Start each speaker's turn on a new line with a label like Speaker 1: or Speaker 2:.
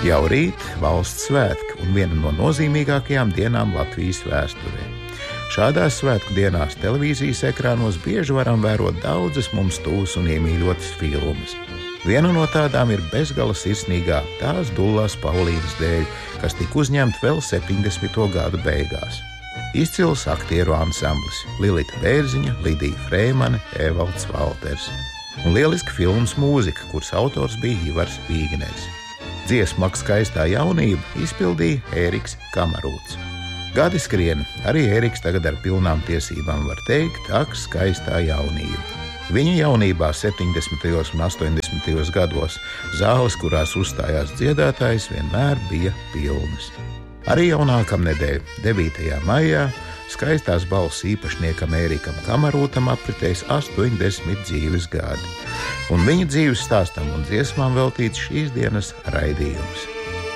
Speaker 1: Jau rīt valsts svētki un viena no nozīmīgākajām dienām Latvijas vēsturē. Šādās svētku dienās televīzijas ekrānos bieži varam vērot daudzas mums tūs un iemīļotas filmas. Viena no tādām ir bezgala sirsnīgā Tās Dullās Paulīnas dēļ, kas tika uzņemta vēl 70. gadu beigās. Izcils aktieru ansamblis – Lilita Bērziņa, Lidija Frēmane, Evalds Valters. Un lieliski filmas mūzika, kuras autors bija Ivars Vīgners. Dziesmu Skaistā jaunība izpildīja Ēriks Kamarūts. Gadi skrien, arī Ēriks tagad ar pilnām tiesībām var teikt ak skaistā jaunība. Viņa jaunībā 70. un 80. gados zāles, kurās uzstājās dziedātājs, vienmēr bija pilnas. Arī jaunākamnedēļ, 9. maijā, skaistās balss īpašniekam Ērikam Kamarūtam apritēs 80 dzīves gadi. Un viņa dzīves stāstam un dziesmām veltīts šīs dienas raidījums.